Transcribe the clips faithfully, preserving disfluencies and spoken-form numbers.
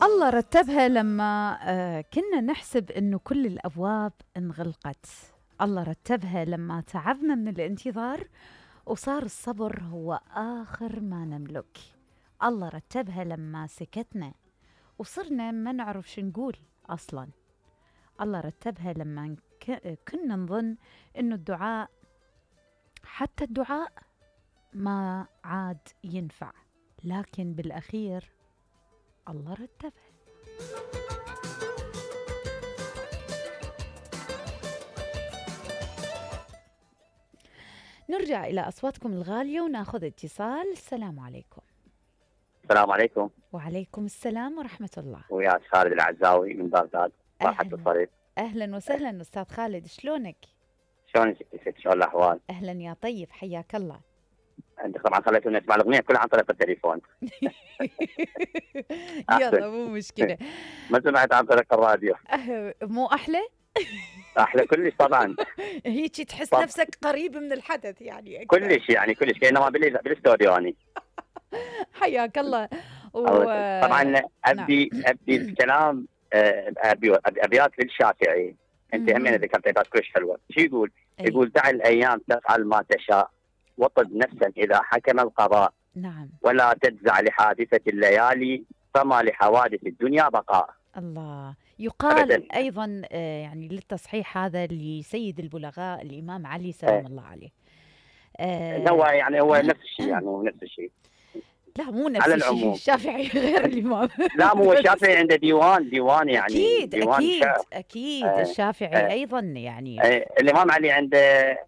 الله رتبها لما آه، كنا نحسب إنه كل الأبواب انغلقت. الله رتبها لما تعبنا من الانتظار وصار الصبر هو آخر ما نملك. الله رتبها لما سكتنا وصرنا ما نعرف شو نقول أصلاً. الله رتبها لما ك- كنا نظن إنه الدعاء، حتى الدعاء ما عاد ينفع، لكن بالأخير الله رتبها. نرجع إلى أصواتكم الغالية وناخذ اتصال. السلام عليكم. السلام عليكم. وعليكم السلام ورحمة الله. وياك خالد العزاوي من بغداد. صاحب أهلا الصريف. أهلا وسهلا أستاذ خالد، شلونك؟ شلون ستك؟ شلون الاحوال؟ أهلا يا طيب، حياك الله. انت طبعا خليتوني اسمع الاغنيه كلها عن طريق التليفون. يلا مو مشكلة. ما سمعت عن طريق الراديو. أه مو أحلى؟ احلى كلش طبعا. هيك تحس طب. نفسك قريب من الحدث يعني أكثر. كلش يعني كلش كانما بال- بالاستوديو اني. حياك الله. و... طبعا ابدي ابدي الكلام آه، أبي- ابيات للشافعي. انت مهم. همين ذكرت ابيات كلش حلوه. شو يقول؟ أي. يقول دع الايام تفعل ما تشاء وطب نفسا اذا حكم القضاء نعم ولا تجزع لحادثة الليالي فما لحوادث الدنيا بقاء. الله. يقال أبداً. أيضا آه، يعني للتصحيح هذا لسيد البلغاء الإمام علي سلام إيه. الله عليه. هو آه يعني هو نفس الشيء يعني هو نفس الشيء. لا مو نفس على الشيء، العموم. الشافعي غير الإمام. لا مو الشافعي عنده ديوان ديوان يعني أكيد ديوان أكيد شعر. أكيد إيه. الشافعي إيه. أيضا يعني. إيه، الإمام علي عنده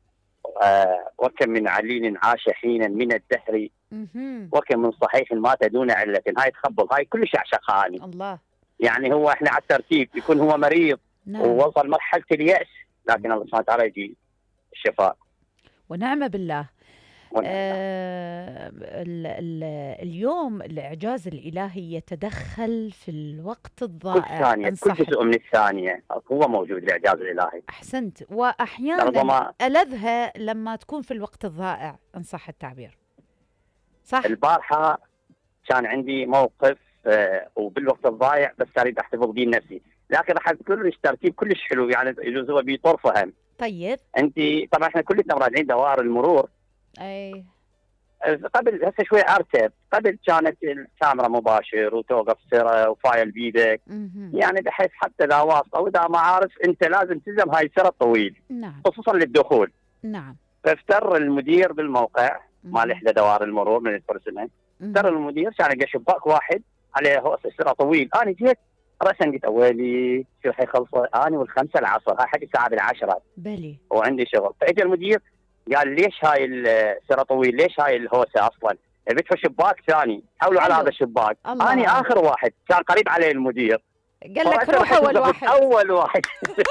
آه، وكم من عليل عاش حينا من الدهر مهم. وكم من صحيح مات دون علة. هاي تخبل هاي كلش عشقاني. الله. يعني هو احنا على الترتيب يكون هو مريض نعم ووصل مرحلة اليأس لكن الله سبحانه وتعالى يجي الشفاء. ونعم بالله. ونعم. آه ال ال اليوم الإعجاز الإلهي يتدخل في الوقت كل الضائع. ثانية إن كل صح. جزء من الثانية هو موجود الإعجاز الإلهي. أحسنت. وأحيانا ربما ألذها لما تكون في الوقت الضائع إن صح التعبير. صح. البارحة كان عندي موقف آه، وبالوقت الضايع بس أريد أحتفظ به نفسي لكن راح أذكر ترتيب كلش حلو يعني يجوز هو بطرفه هم. طيب. أنت طبعا إحنا كلنا راجعين دوائر المرور. أي. قبل هسه شوي أرتب. قبل كانت الكاميرا مباشر وتوقف سرة وفايل بيدك مهم. يعني بحيث حتى إذا واسطة وإذا ما عارف أنت لازم تلزم هاي السرة الطويل نعم خصوصا للدخول. نعم. فافتر المدير بالموقع مال احدى دوائر المرور من البرسنة. افتر مهم. المدير كان لقى شباك واحد عليه هو سرعه طويل. انا جيت راسا قلت ويلي شو حيخلصه انا والخمسه العصر هاي حق الساعه العاشرة بلي. وعندي شغل. فاجى المدير قال ليش هاي السرعه طويل ليش هاي الهوسه اصلا بيدفع شباك ثاني حولوا على حلو. هذا الشباك. الله. انا اخر واحد كان قريب عليه المدير قال لك روح أول واحد. اول واحد.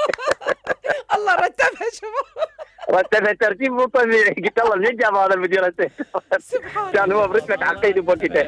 الله رتبها شوف. رتبها ترتيب مو طبيعي. قلت الله منين جاب هذا المدير انت؟ سبحان كان هو الله. برتبة عقيد بوقته.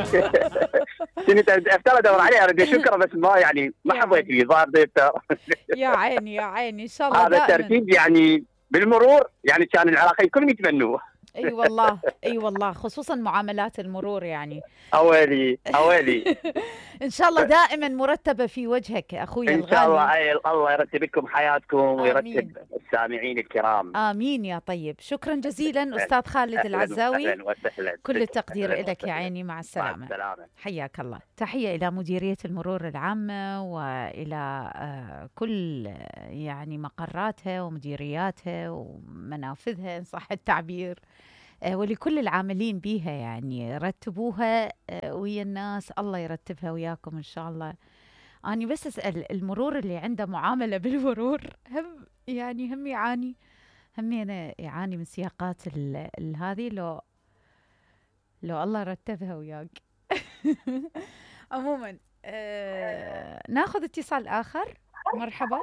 كنت افترض ادور عليه اريد اشكره بس ما يعني ما يا حبيت عيني. فيه ظاهر ديبتر. يا عيني يا عيني. إن شاء الله هذا دائما. الترتيب يعني بالمرور يعني كان العراقيين كلهم يتمنوه. اي والله اي والله خصوصا معاملات المرور يعني. اويلي اويلي. ان شاء الله دائما مرتبه في وجهك اخوي ان شاء الله الغالي. أي الله يرتب لكم حياتكم آمين. ويرتب السامعين الكرام. امين يا طيب. شكرا جزيلا استاذ خالد العزاوي. أهلاً وسهلاً. كل التقدير أهلاً لك يا وسهلاً. عيني. مع مع السلامه. السلامة. حياك الله. تحيه الى مديريه المرور العامه والى آه، كل آه، يعني مقراتها ومديرياتها ومنافذها ان صح التعبير. آه، ولكل العاملين بيها يعني رتبوها آه، ويا الناس. الله يرتبها وياكم إن شاء الله. أنا بس أسأل المرور اللي عنده معاملة بالمرور هم يعني هم يعاني هم أنا يعاني من سياقات ال- ال- هذه لو لو الله رتبها وياك. عموما آه ناخذ اتصال آخر. مرحبا.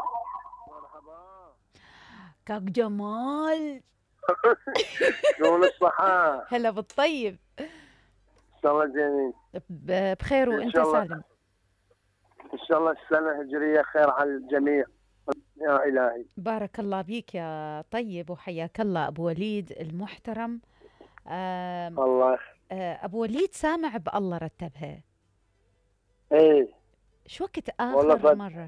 كاك جمال. شلون الصحة؟ هلا بالطيب. إن شاء الله جميل. ب- بخير إن وانت شاء الله. سالم. إن شاء الله السنة الهجرية خير على الجميع يا إلهي. بارك الله بيك يا طيب وحياك الله أبو وليد المحترم. آم، الله آه، أبو وليد سامع بالله رتبها. ايه شو وقت والله آخر فد مرة؟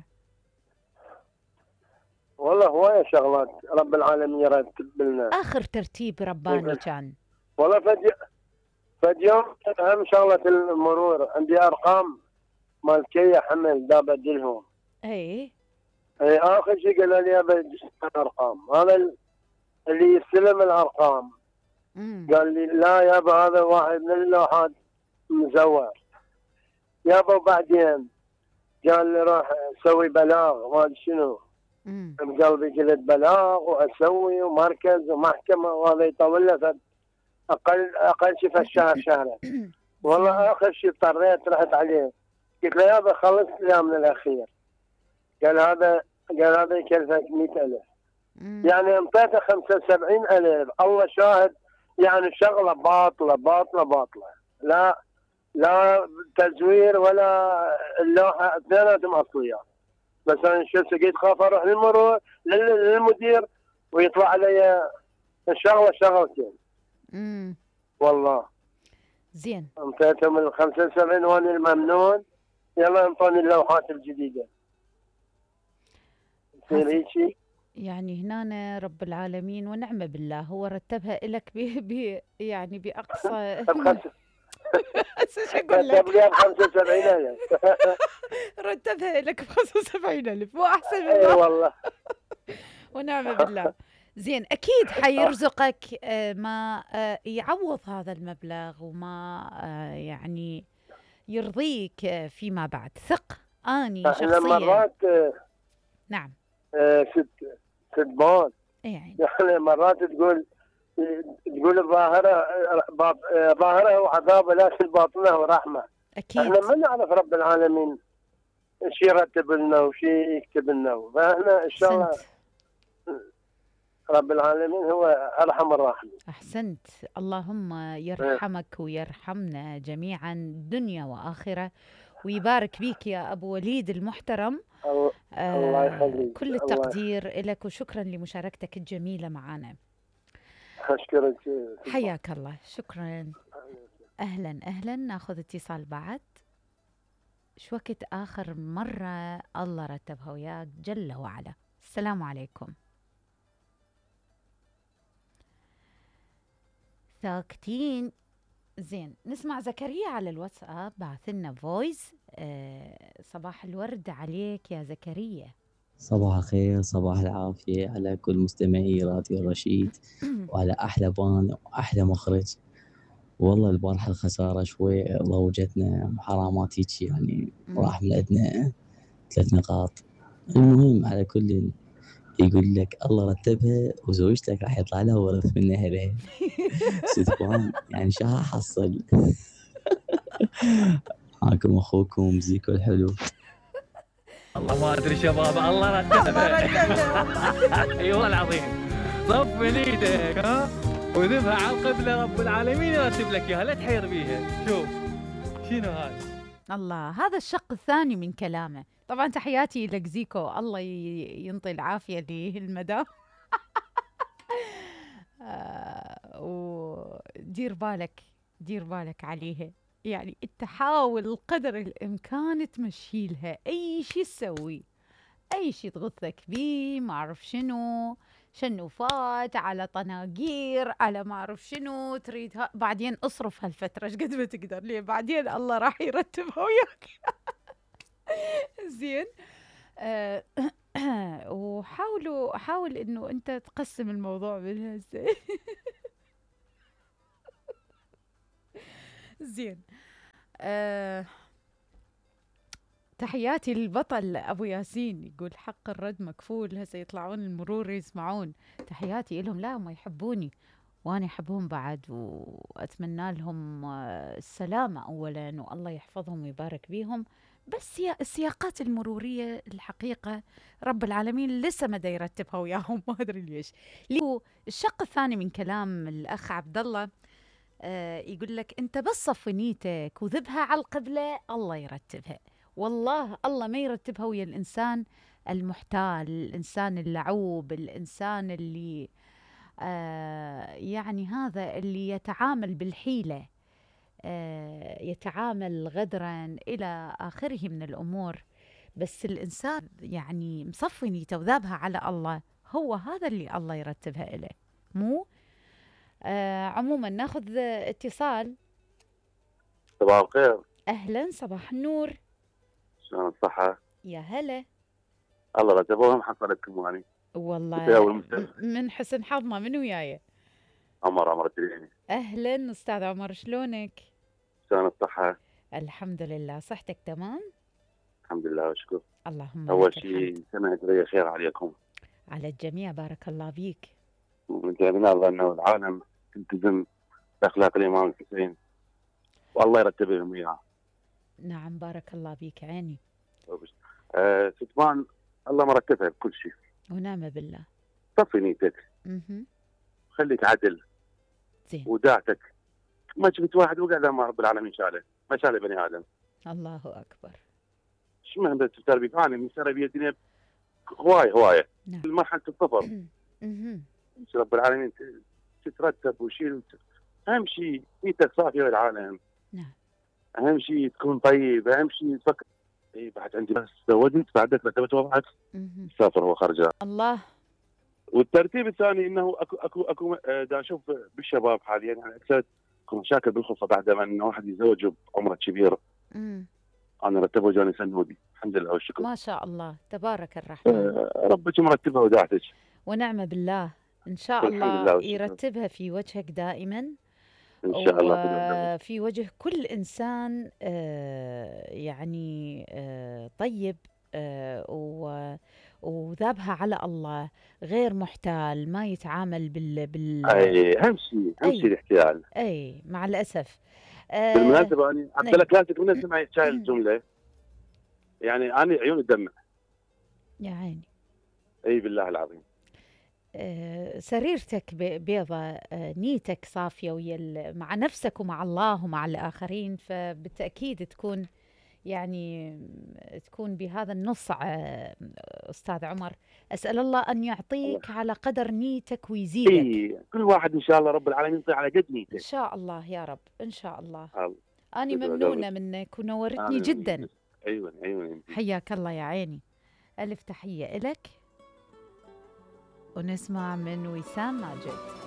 والله هواية شغلات رب العالمين يرتب لنا. آخر ترتيب رباني كان؟ والله فد فد يوم اهم شغلة المرور عندي ارقام مالكية حمل دا بدلهم. اي اي اخر شيء قال لي ابى ارقام، هذا اللي يستلم الارقام امم قال لي لا يابا هذا واحد من اللوحات مزور يابا. وبعدين قال لي روح سوي بلاغ ما ادري شنو، امم بقلبي قلت بلاغ واسوي ومركز ومحكمه، وهذا يطول له فد- اقل اقل شيء في الشهر شهرين. والله اخر شيء اضطريت رحت عليه قلت له يابا خلص لي من الاخير. قال هذا قال هذا يكلفك مئة ألف. أمم. يعني انطيته خمسة وسبعين ألف. الله شاهد يعني شغله باطله باطله باطله، لا لا تزوير ولا اللوحه اثنيناتهم اصليات. بس انا شو سقيت خاف اروح للمرور لل- للمدير ويطلع علي الشغله شغلتين. امم والله زين. انطيتهم ال خمسة وسبعين وانا الممنون، يلا انطوني اللوحات الجديده. يصير حسن. هيك يعني هنا رب العالمين ونعم بالله هو رتبها لك ب ب يعني بأقصى بخمسة ايش اقول لك؟ كتب لي ب خمسة وسبعين ألف. رتبها لك ب خمسة وسبعين ألف مو أحسن من اي الله. والله ونعم بالله. زين أكيد حيرزقك آه، ما آه، يعوض هذا المبلغ وما آه، يعني يرضيك آه، فيما بعد. ثق أني احنا شخصيا. مرات نعم. آه، ست ست يعني يعني مرات تقول تقول الظاهرة باط- ظاهره وعذاب لكن باطنه ورحمة. أكيد. احنا ما نعرف رب العالمين ايش يرتب لنا وش يكتب لنا، فاحنا ان شاء الله أحسنت رب العالمين هو ارحم الراحمين. أحسنت. اللهم يرحمك ويرحمنا جميعا دنيا وآخرة، ويبارك بيك يا أبو وليد المحترم. الله الله آه يخليك. كل الله التقدير لك وشكرا لمشاركتك الجميلة معنا. اشكرك. حياك الله. شكرا. أهلا أهلا. ناخذ اتصال بعد. شو وقت آخر مرة الله رتبها وياك جل وعلا؟ السلام عليكم. ساكتين. زين نسمع زكريا على الواتساب بعث لنا فويس. آه صباح الورد عليك يا زكريا. صباح الخير، صباح العافية على كل مستمعي راديو الرشيد وعلى أحلى بان وأحلى مخرج. والله البارحة الخسارة شوي ضوجتنا حرامات هيك يعني راح من عندنا ثلاث نقاط. المهم على كل يقول لك الله رتبها وزوجتك راح يطلع لها ورث من نهرها. ستبان يعني شو حصل. معكم أخوكم زيكو الحلو. الله ما ادري شباب الله رتبها. اي والله العظيم. صف من ايدك ها وذبها على القبله، رب العالمين يرتب لك اياها لا تحير بيها. شوف شنو هاي. الله. هذا الشق الثاني من كلامه. طبعا تحياتي لك زيكو، الله ي- ينطي العافية للمدام. آه، ودير بالك دير بالك عليها. يعني انت حاول قدر الامكان تمشي لها اي شيء تسوي، اي شيء تغثك بيه، ما اعرف شنو شنوفات على طناقير على ما اعرف شنو تريدها. بعدين اصرف هالفتره ايش قد ما تقدر، ليه بعدين الله راح يرتبها وياك. زين. آه وحاولوا حاول انه انت تقسم الموضوع من هسه. زين. آه تحياتي للبطل ابو ياسين، يقول حق الرد مكفول. هسه يطلعون المرور يسمعون. تحياتي لهم. لا هم يحبوني وانا احبهم بعد، واتمنى لهم آه، السلامه اولا، والله يحفظهم ويبارك بيهم. بس يا السياقات المروريه الحقيقه رب العالمين لسه ما دا يرتبها وياهم. ما ادري ليش. ليه الشق الثاني من كلام الاخ عبد الله. آه يقول لك انت بس صفي نيتك وذبها على القبله الله يرتبها. والله الله ما يرتبها ويا الانسان المحتال، الانسان اللعوب، الانسان اللي آه يعني هذا اللي يتعامل بالحيله. آه، يتعامل غدرا إلى آخره من الأمور، بس الإنسان يعني مصفي نيته وذابها على الله، هو هذا اللي الله يرتبها إليه، مو آه عموما ناخذ اتصال. صباح الخير. أهلا، صباح النور. شلون الصحة؟ يا هلا. الله رتبوهم حصلتكم يعني. والله من حسن حظنا. من وياي؟ عمر عمر الدريني. أهلا أستاذ عمر، شلونك؟ شلون الصحة؟ الحمد لله، صحتك تمام؟ الحمد لله وشكر. اللهم أول شيء سنة هجرية خير عليكم. على الجميع، بارك الله بيك. ومن الله أنه العالم تلتزم بأخلاق الإمام الحسين والله يرتب لهم إياها. نعم بارك الله بيك، عيني. أه ستمان الله مرتبها بكل شيء. ونعم بالله. صفي نيتك. اها. خليك عدل. زين. وداعتك. ما شفت واحد وقع لما رب العالمين شاله، ما شاله بني آدم. الله أكبر. شو مهم تربية؟ أنا من تربية الدنيا هواية هواية. نعم. مرحلة الظفر. اها. رب العالمين تترتب وشيل. أهم شيء نيتك صافية للعالم. نعم. أهم شيء تكون طيب، أهم شيء تفكر. إي بعد عندي بس زوجت بعدك رتبت وضعك سافر هو خرجان. الله. والترتيب الثاني انه اكو اكو اكو دا اشوف بالشباب حاليا يعني اكثر اكو مشاكل بالخلفه بعد ما انه واحد يتزوج بعمره كبير. امم انا رتبه جاني سنودي الحمد لله والشكر. ما شاء الله تبارك الرحمن. أه ربك مرتبها وداعتك. ونعم بالله، ان شاء الله يرتبها في وجهك دائما ان شاء الله، في وجه كل انسان آه يعني آه طيب آه و وذابها على الله، غير محتال، ما يتعامل بال بال اي اهم شيء اهم شيء الاحتيال. اي مع الاسف. آه بالمناسبه انا عبد الله كلاسيك من اسمع هاي الجمله يعني انا عيوني تدمع. يا عيني. اي بالله العظيم. آه سريرتك بيضة، آه نيتك صافية ويا مع نفسك ومع الله ومع الآخرين، فبالتأكيد تكون يعني تكون بهذا النص. أستاذ عمر، أسأل الله أن يعطيك الله على قدر نيتك ويزيدك. إيه كل واحد إن شاء الله رب العالمين يعطيه على قد نيته. إن شاء الله يا رب، إن شاء الله. الله. أنا ممنونة منك ونورتني جدا. أيوة أيوة. حياك الله يا عيني. ألف تحية إلك. ونسمع من وسام ماجد.